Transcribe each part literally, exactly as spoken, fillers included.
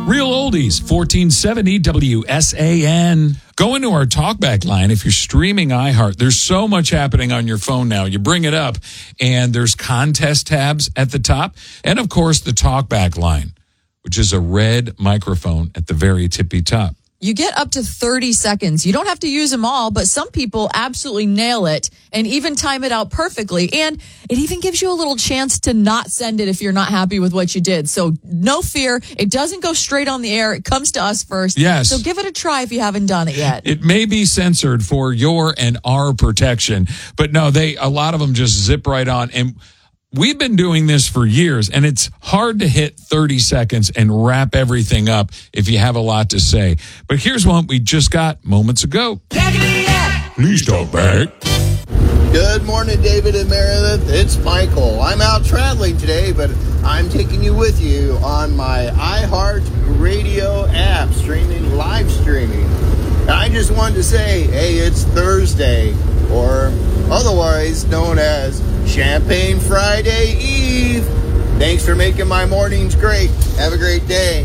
Real Oldies, fourteen seventy W S A N. Go into our talkback line if you're streaming iHeart. There's so much happening on your phone now. You bring it up, and there's contest tabs at the top. And, of course, the talkback line, which is a red microphone at the very tippy top. You get up to thirty seconds. You don't have to use them all, but some people absolutely nail it and even time it out perfectly. And it even gives you a little chance to not send it if you're not happy with what you did. So no fear. It doesn't go straight on the air. It comes to us first. Yes. So give it a try if you haven't done it yet. It may be censored for your and our protection, but no, they a lot of them just zip right on. And we've been doing this for years, and it's hard to hit thirty seconds and wrap everything up if you have a lot to say. But here's one we just got moments ago. Please talk back. Good morning, David and Meredith. It's Michael. I'm out traveling today, but I'm taking you with you on my iHeart Radio app, streaming, live streaming. And I just wanted to say, hey, it's Thursday, or otherwise known as Champagne Friday Eve. Thanks for making my mornings great. Have a great day.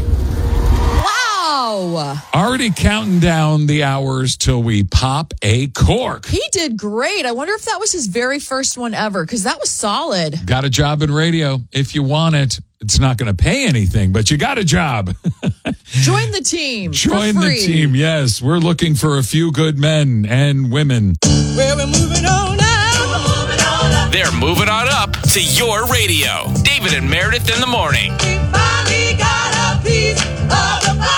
Wow. Already counting down the hours till we pop a cork. He did great. I wonder if that was his very first one ever, because that was solid. Got a job in radio. If you want it, it's not going to pay anything, but you got a job. Join the team. Join the team, yes. We're looking for a few good men and women. Well, we're moving on now. We're moving on up. They're moving on up to your radio. David and Meredith in the morning. We finally got a piece of the pie.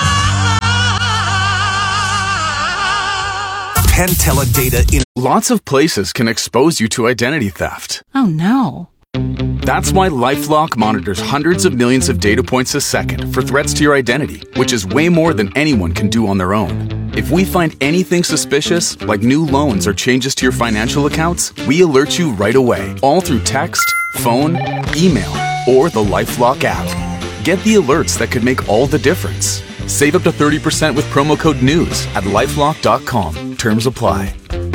Penn Teledata in lots of places can expose you to identity theft. Oh, no. That's why LifeLock monitors hundreds of millions of data points a second for threats to your identity, which is way more than anyone can do on their own. If we find anything suspicious, like new loans or changes to your financial accounts, we alert you right away, all through text, phone, email, or the LifeLock app. Get the alerts that could make all the difference. Save up to thirty percent with promo code NEWS at lifelock dot com. Terms apply.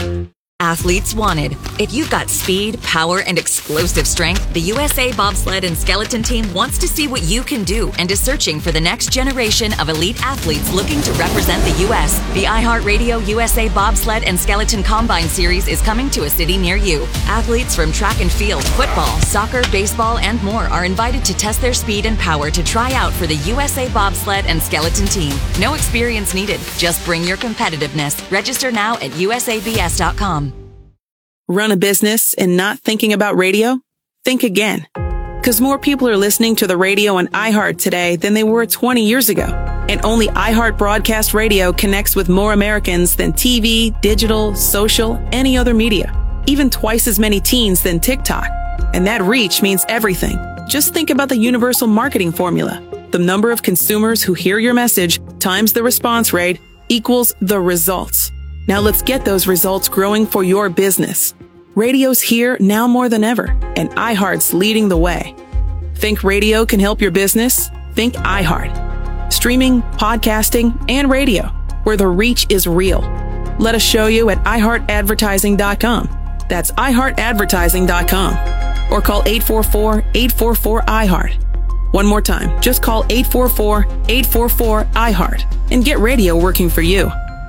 Athletes wanted. If you've got speed, power, and explosive strength, the U S A Bobsled and Skeleton Team wants to see what you can do and is searching for the next generation of elite athletes looking to represent the U S The iHeartRadio U S A Bobsled and Skeleton Combine Series is coming to a city near you. Athletes from track and field, football, soccer, baseball, and more are invited to test their speed and power to try out for the U S A Bobsled and Skeleton Team. No experience needed. Just bring your competitiveness. Register now at U S A B S dot com. Run a business and not thinking about radio? Think again. Because more people are listening to the radio on iHeart today than they were twenty years ago. And only iHeart Broadcast Radio connects with more Americans than T V, digital, social, any other media. Even twice as many teens than TikTok. And that reach means everything. Just think about the universal marketing formula. The number of consumers who hear your message times the response rate equals the results. Now let's get those results growing for your business. Radio's here now more than ever, and iHeart's leading the way. Think radio can help your business? Think iHeart. Streaming, podcasting, and radio, where the reach is real. Let us show you at i heart advertising dot com. That's i heart advertising dot com. Or call eight four four, eight four four, I heart. One more time, just call eight four four, eight four four, I heart and get radio working for you.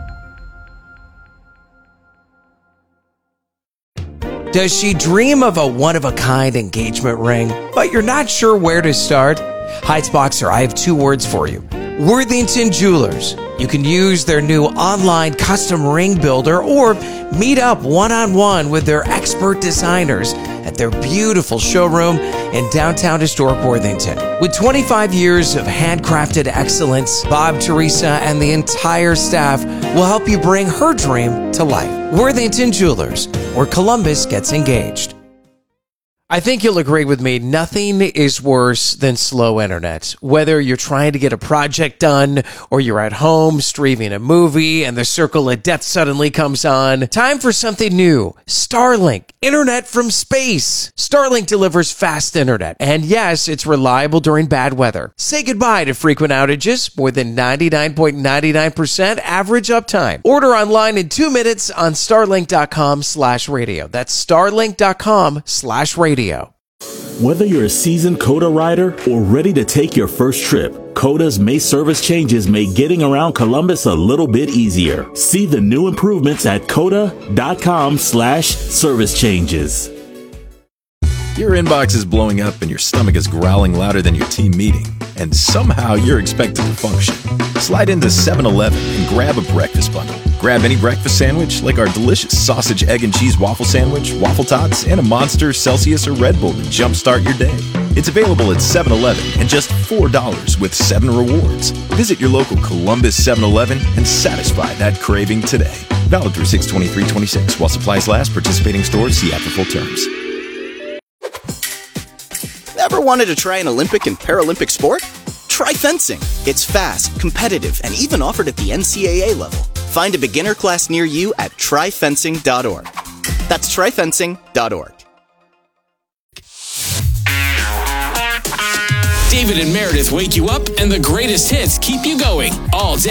Does she dream of a one-of-a-kind engagement ring, but you're not sure where to start? Heights Boxer, I have two words for you. Worthington Jewelers. You can use their new online custom ring builder or meet up one-on-one with their expert designers at their beautiful showroom in downtown historic Worthington. With twenty-five years of handcrafted excellence, Bob, Teresa, and the entire staff will help you bring her dream to life. Worthington Jewelers, where Columbus gets engaged. I think you'll agree with me, nothing is worse than slow internet. Whether you're trying to get a project done or you're at home streaming a movie and the circle of death suddenly comes on, time for something new. Starlink, internet from space. Starlink delivers fast internet. And yes, it's reliable during bad weather. Say goodbye to frequent outages, more than ninety-nine point nine nine percent average uptime. Order online in two minutes on starlink dot com slash radio. That's starlink dot com slash radio. Whether you're a seasoned COTA rider or ready to take your first trip, COTA's May service changes make getting around Columbus a little bit easier. See the new improvements at COTA.com slash service changes. Your inbox is blowing up and your stomach is growling louder than your team meeting, and somehow you're expected to function. Slide into seven eleven and grab a breakfast bundle. Grab any breakfast sandwich like our delicious sausage, egg, and cheese waffle sandwich, waffle tots, and a Monster, Celsius, or Red Bull to jumpstart your day. It's available at seven eleven and just four dollars with seven rewards. Visit your local Columbus seven eleven and satisfy that craving today. Valid through six twenty-three twenty-six while supplies last. Participating stores, see app for full terms. Ever wanted to try an Olympic and Paralympic sport? Try fencing. It's fast, competitive, and even offered at the N C double A level. Find a beginner class near you at try fencing dot org. That's try fencing dot org. David and Meredith wake you up, and the greatest hits keep you going all day.